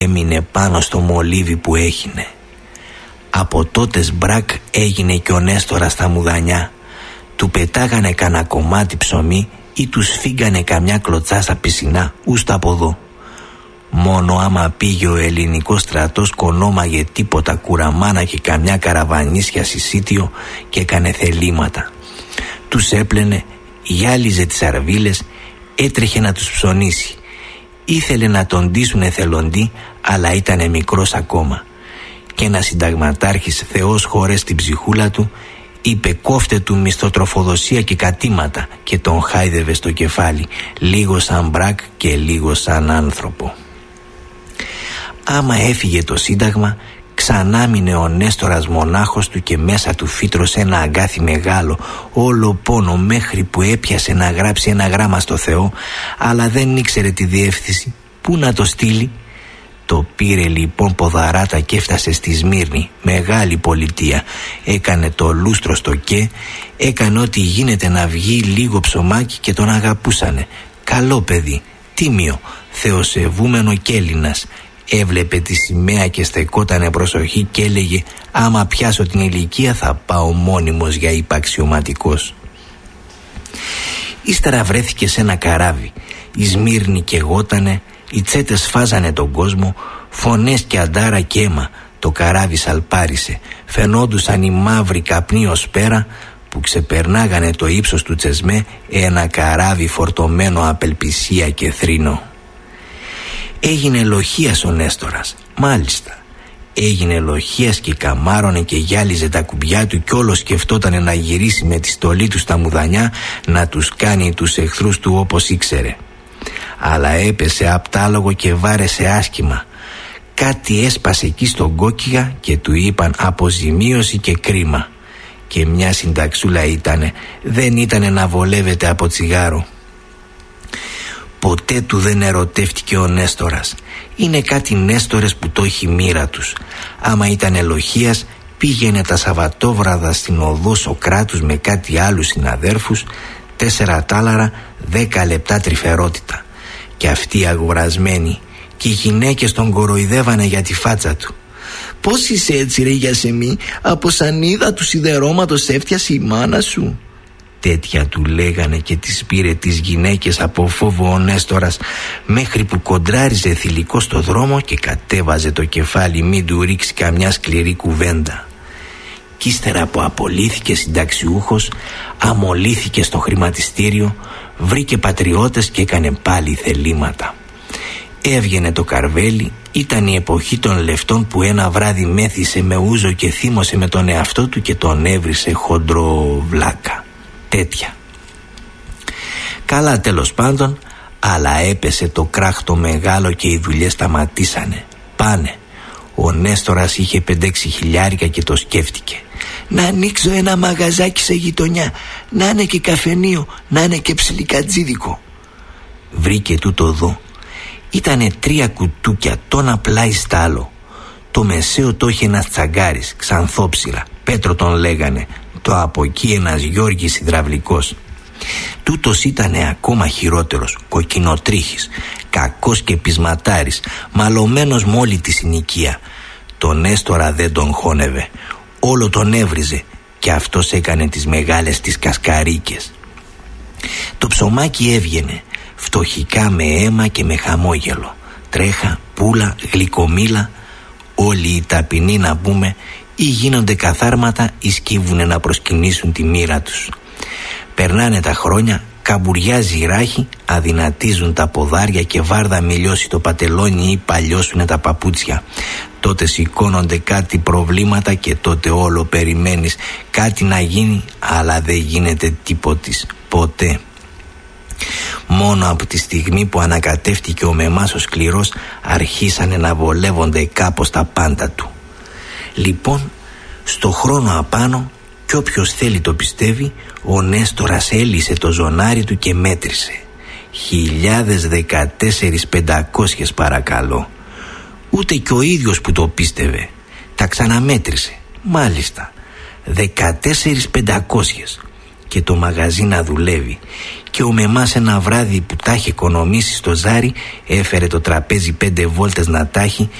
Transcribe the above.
έμεινε πάνω στο μολύβι που έχινε. Από τότε σμπράκ έγινε και ο Νέστορας στα μουδανιά. Του πετάγανε κανένα κομμάτι ψωμί ή του σφίγγανε καμιά κλωτσά στα πισινά, ούστα από εδώ. Μόνο άμα πήγε ο ελληνικός στρατός κονόμαγε τίποτα κουραμάνα και καμιά καραβανίσια συσίτιο και έκανε θελήματα. Τους έπλαινε, γυάλιζε τις αρβίλες, έτρεχε να τους ψωνίσει. Ήθελε να τον ντύσουν εθελοντή, αλλά ήτανε μικρός ακόμα. Και ένας συνταγματάρχης, Θεός χωρές την ψυχούλα του, είπε κόφτε του μισθοτροφοδοσία και κατήματα, και τον χάιδευε στο κεφάλι, λίγο σαν μπράκ και λίγο σαν άνθρωπο. Άμα έφυγε το σύνταγμα, ξανά μείνε ο Νέστορας μονάχος του και μέσα του φύτρωσε ένα αγκάθι μεγάλο, όλο πόνο, μέχρι που έπιασε να γράψει ένα γράμμα στο Θεό, αλλά δεν ήξερε τη διεύθυνση. Πού να το στείλει? Το πήρε λοιπόν ποδαράτα και έφτασε στη Σμύρνη, μεγάλη πολιτεία. Έκανε το λούστρο στο ΚΕ, έκανε ό,τι γίνεται να βγει λίγο ψωμάκι και τον αγαπούσανε. Καλό παιδί, τίμιο, θεοσεβούμενο κι Έλληνας. Έβλεπε τη σημαία και στεκότανε προσοχή και έλεγε άμα πιάσω την ηλικία θα πάω μόνιμος για υπαξιωματικός. Ύστερα βρέθηκε σε ένα καράβι. Η Σμύρνη καιγότανε, οι τσέτες φάζανε τον κόσμο, φωνές και αντάρα και αίμα. Το καράβι σαλπάρισε, φαινόντουσαν οι μαύροι καπνοί ως πέρα που ξεπερνάγανε το ύψος του Τσεσμέ, ένα καράβι φορτωμένο απελπισία και θρήνο. Έγινε λοχίας ο Νέστορας, μάλιστα. Έγινε λοχίας και καμάρωνε και γυάλιζε τα κουμπιά του κι όλο σκεφτότανε να γυρίσει με τη στολή του στα μουδανιά να τους κάνει τους εχθρούς του όπως ήξερε. Αλλά έπεσε απτάλογο και βάρεσε άσχημα. Κάτι έσπασε εκεί στον κόκκιγα και του είπαν αποζημίωση και κρίμα. Και μια συνταξούλα ήτανε, δεν ήτανε να βολεύεται από τσιγάρο. Ποτέ του δεν ερωτεύτηκε ο Νέστορας. Είναι κάτι Νέστορες που το έχει μοίρα τους. Άμα ήταν ελοχίας, πήγαινε τα Σαββατόβραδα στην οδό Σοκράτους με κάτι άλλους συναδέρφους, 4 τάλαρα, 10 λεπτά τρυφερότητα. Και αυτοί αγορασμένοι, και οι γυναίκες τον κοροϊδεύανε για τη φάτσα του. «Πώς είσαι έτσι ρε Γιασεμί, από σανίδα του σιδερώματος έφτιασε η μάνα σου?» Τέτοια του λέγανε και τις πήρε τις γυναίκες από φόβο ο Νέστορας, μέχρι που κοντράριζε θηλυκό στο δρόμο και κατέβαζε το κεφάλι μην του ρίξει καμιά σκληρή κουβέντα. Κι ύστερα που απολύθηκε συνταξιούχος, αμολύθηκε στο χρηματιστήριο, βρήκε πατριώτες και έκανε πάλι θελήματα. Έβγαινε το καρβέλι, ήταν η εποχή των λεφτών που ένα βράδυ μέθησε με ούζο και θύμωσε με τον εαυτό του και τον έβρισε χοντροβλάκα. Τέτοια. Καλά τέλος πάντων, αλλά έπεσε το κράχτο μεγάλο και οι δουλειές σταματήσανε. Πάνε. Ο Νέστορας είχε 5-6 χιλιάρικα και το σκέφτηκε. Να ανοίξω ένα μαγαζάκι σε γειτονιά, να είναι και καφενείο, να είναι και ψιλικατζίδικο. Βρήκε τούτο εδώ. Ήτανε 3 κουτούκια, τόνα πλάι στ' άλλο. Το μεσαίο το είχε ένας τσαγκάρης, ξανθόψυρα, Πέτρο τον λέγανε. Το από εκεί ένας Γιώργης υδραυλικός. Τούτος ήτανε ακόμα χειρότερος, κοκκινοτρίχης, κακός και πεισματάρης, μαλωμένος με όλη τη συνοικία. Τον Νέστορα δεν τον χώνευε, όλο τον έβριζε και αυτός έκανε τις μεγάλες τις κασκαρίκες. Το ψωμάκι έβγαινε, φτωχικά με αίμα και με χαμόγελο. Τρέχα, πούλα, γλυκομήλα, όλοι οι ταπεινοί να πούμε, ή γίνονται καθάρματα ή σκύβουνε να προσκυνήσουν τη μοίρα τους. Περνάνε τα χρόνια, καμπουριάζει η ράχη, αδυνατίζουν τα ποδάρια και βάρδα μιλιώσει το πατελόνι ή παλιώσουνε τα παπούτσια. Τότε σηκώνονται κάτι προβλήματα και τότε όλο περιμένεις κάτι να γίνει, αλλά δεν γίνεται τίποτης, ποτέ. Μόνο από τη στιγμή που ανακατεύτηκε ο μεμάς ο σκληρός, αρχίσανε να βολεύονται κάπως τα πάντα του. Λοιπόν, στο χρόνο απάνω, κι όποιος θέλει το πιστεύει, ο Νέστορας έλυσε το ζωνάρι του και μέτρησε. 14.500 παρακαλώ. Ούτε κι ο ίδιος που το πίστευε. Τα ξαναμέτρησε. Μάλιστα, 14.500. Και το μαγαζί να δουλεύει. και ο Μεμάς ένα βράδυ που τα είχε οικονομήσει στο ζάρι έφερε το τραπέζι 5 βόλτες να τάχει